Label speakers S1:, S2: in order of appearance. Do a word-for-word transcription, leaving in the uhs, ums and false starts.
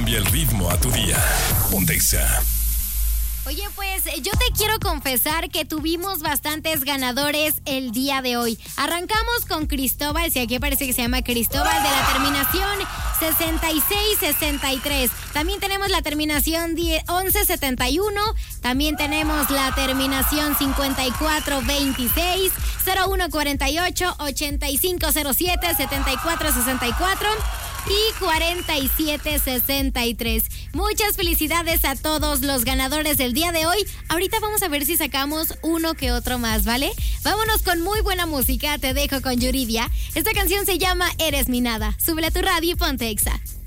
S1: cambia el ritmo a tu día. Ponte Exa.
S2: Oye, pues yo te quiero confesar que tuvimos bastantes ganadores el día de hoy. Arrancamos con Cristóbal, si aquí parece que se llama Cristóbal, de la terminación sesenta y seis sesenta y tres. También tenemos la terminación once setenta y uno. También tenemos la terminación cincuenta y cuatro veintiséis, cero uno cuarenta y ocho, ochenta y cinco cero siete, setenta y cuatro sesenta y cuatro y cuarenta y siete sesenta y tres. Muchas felicidades a todos los ganadores del día de hoy. Ahorita vamos a ver si sacamos uno que otro más, ¿vale? Vámonos con muy buena música. Te dejo con Yuridia. Esta canción se llama Eres mi nada. Súbele a tu radio y ponte Exa.